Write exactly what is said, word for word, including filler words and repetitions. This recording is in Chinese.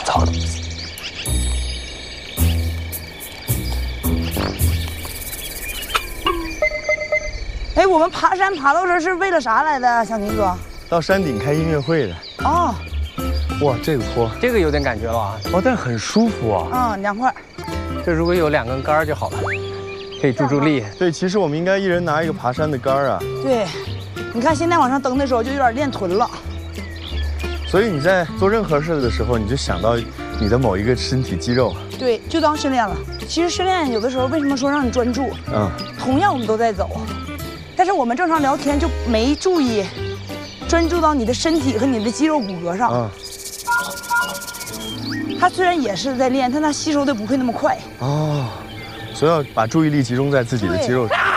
糟了。 哎，我们爬山爬到这儿是为了啥来的，小宁哥？ 到山顶开音乐会的。 哦， 哇，这个坡， 这个有点感觉了啊！ 哇，但是很舒服啊。 嗯，凉快。 这如果有两根杆就好了，可以助助力。 对，其实我们应该一人拿一个爬山的杆啊。 对，你看现在往上蹬的时候就有点练臀了。 所以你在做任何事的时候，你就想到你的某一个身体肌肉。 对，就当训练了。其实训练有的时候为什么说让你专注？ 嗯， 同样我们都在走，但是我们正常聊天就没注意专注到你的身体和你的肌肉骨骼上。 嗯。 它虽然也是在练，但它吸收的不会那么快。 哦，所以要把注意力集中在自己的肌肉上。